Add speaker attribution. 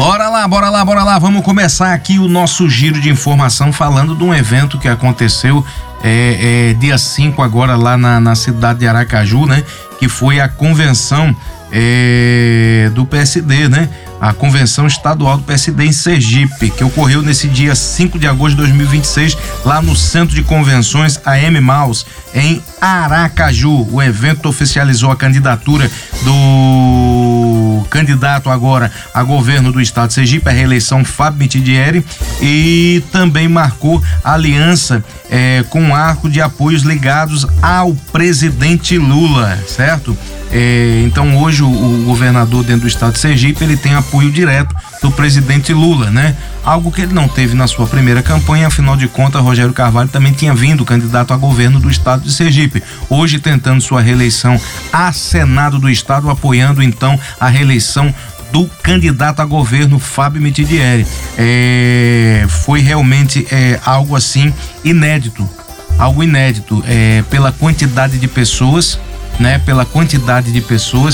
Speaker 1: Bora lá. Vamos começar aqui o nosso giro de informação falando de um evento que aconteceu dia 5 agora lá na cidade de Aracaju, né? Que foi a convenção do PSD, né? A convenção estadual do PSD em Sergipe, que ocorreu nesse dia 5 de agosto de 2026, lá no Centro de Convenções AM Maus, em Aracaju. O evento oficializou a candidatura do candidato agora a governo do estado de Sergipe, a reeleição Fábio Mitidieri, e também marcou aliança com um arco de apoios ligados ao presidente Lula, certo? Então hoje o governador dentro do estado de Sergipe, ele tem apoio direto do presidente Lula, né? Algo que ele não teve na sua primeira campanha, afinal de contas, Rogério Carvalho também tinha vindo candidato a governo do estado de Sergipe. Hoje tentando sua reeleição a Senado do estado, apoiando então a reeleição do candidato a governo Fábio Mitidieri. Foi realmente algo assim inédito, pela quantidade de pessoas, né? Pela quantidade de pessoas